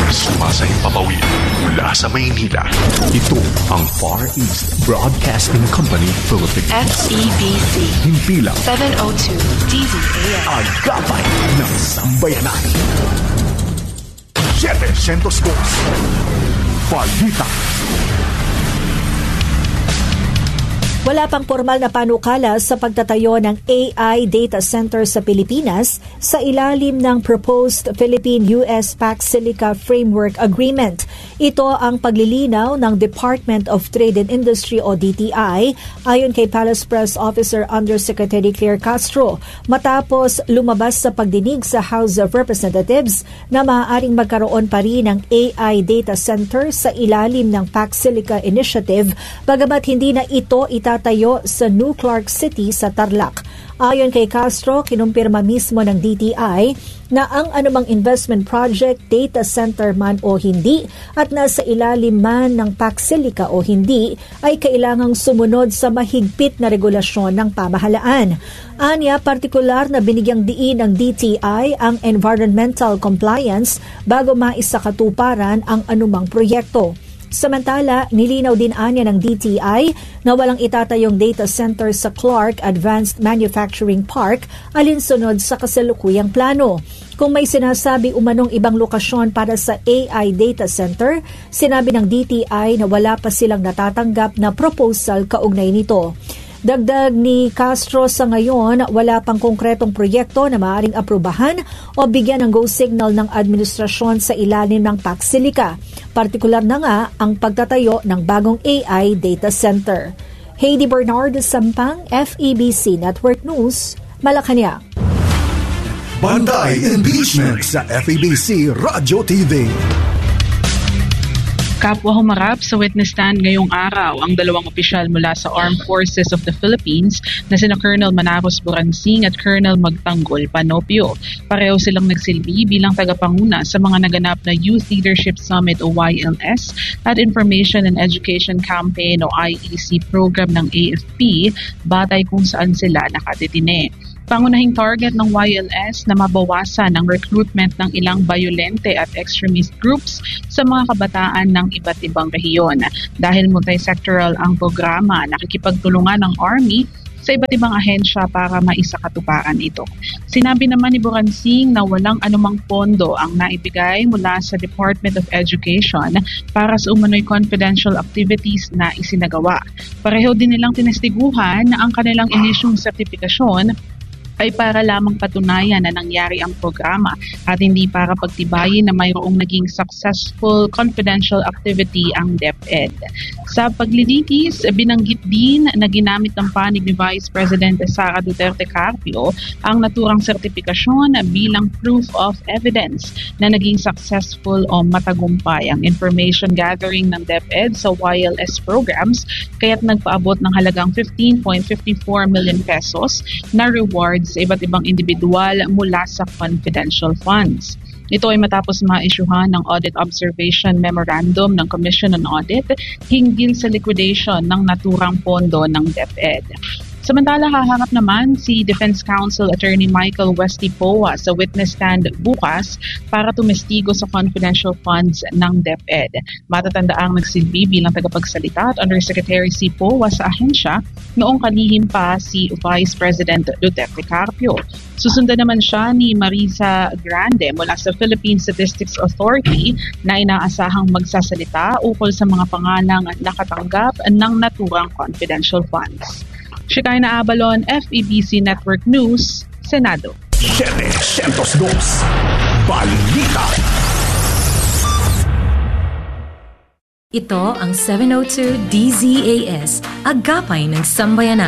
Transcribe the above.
Sumasahimpapawid mula sa Maynila. Ito ang Far East Broadcasting Company Philippines. FEBC. Himpilang 702 DZAS. Agapay ng Sambayanan. 702 Balita. Wala pang formal na panukala sa pagtatayo ng AI data center sa Pilipinas sa ilalim ng proposed Philippine-US Pax Silica Framework Agreement. Ito ang paglilinaw ng Department of Trade and Industry o DTI ayon kay Palace Press Officer Undersecretary Claire Castro matapos lumabas sa pagdinig sa House of Representatives na maaaring magkaroon pa rin ng AI data center sa ilalim ng Pax Silica Initiative bagamat hindi na ito itatayo sa New Clark City sa Tarlac. Ayon kay Castro, kinumpirma mismo ng DTI na ang anumang investment project, data center man o hindi, at nasa ilalim man ng Pax Silica o hindi, ay kailangang sumunod sa mahigpit na regulasyon ng pamahalaan. Anya, partikular na binigyang diin ng DTI ang environmental compliance bago maisakatuparan ang anumang proyekto. Samantala, nilinaw din anya ng DTI na walang itatayong data center sa Clark Advanced Manufacturing Park alinsunod sa kasalukuyang plano. Kung may sinasabi umanong ibang lokasyon para sa AI data center, sinabi ng DTI na wala pa silang natatanggap na proposal kaugnay nito. Dagdag ni Castro, sa ngayon, wala pang konkretong proyekto na maaaring aprubahan o bigyan ng go signal ng administrasyon sa ilalim ng Pax Silica. Partikular na nga ang pagtatayo ng bagong AI data center. Heidi Bernardo Sampang, FEBC Network News, Malacanang. Bantay Impeachment sa FEBC Radio TV. Kapwa humarap sa witness stand ngayong araw ang dalawang opisyal mula sa Armed Forces of the Philippines na sina Colonel Manaros Boransing at Colonel Magtanggol Panopio. Pareho silang nagsilbi bilang tagapanguna sa mga naganap na Youth Leadership Summit o YLS at Information and Education Campaign o IEC program ng AFP, batay kung saan sila nakadetine. Pangunahing target ng YLS na mabawasan ang recruitment ng ilang violente at extremist groups sa mga kabataan ng iba't ibang rehiyon. Dahil multi-sectoral ang programa, nakikipagtulungan ng Army sa iba't ibang ahensya para maisakatuparan ito. Sinabi naman ni Boransing na walang anumang pondo ang naibigay mula sa Department of Education para sa umano'y confidential activities na isinagawa. Pareho din nilang tinestiguhan na ang kanilang inisyong sertifikasyon ay para lamang patunayan na nangyari ang programa at hindi para pagtibayin na mayroong naging successful confidential activity ang DepEd. Sa paglilitis, binanggit din na ginamit ng panig ni Vice President Sara Duterte Carpio ang naturang sertifikasyon bilang proof of evidence na naging successful o matagumpay ang information gathering ng DepEd sa YLS programs kaya't nagpaabot ng halagang 15.54 million pesos na rewards sa iba't ibang individual mula sa confidential funds. Ito ay matapos ma-isyuhan ng Audit Observation Memorandum ng Commission on Audit hinggil sa liquidation ng naturang pondo ng DepEd. Samantala, haharap naman si Defense Counsel Attorney Michael Westy Poa sa witness stand bukas para tumestigo sa confidential funds ng DepEd. Matatandaang nagsilbi bilang tagapagsalita at Undersecretary si Poa sa ahensya noong kalihim pa si Vice President Duterte Carpio. Susundan naman siya ni Marisa Grande mula sa Philippine Statistics Authority na inaasahang magsasalita ukol sa mga pangalang nakatanggap ng naturang confidential funds. Shekinah Abalon, FEBC Network News, Senado. 702 Balita. Ito ang 702 DZAS, Agapay ng Sambayanan.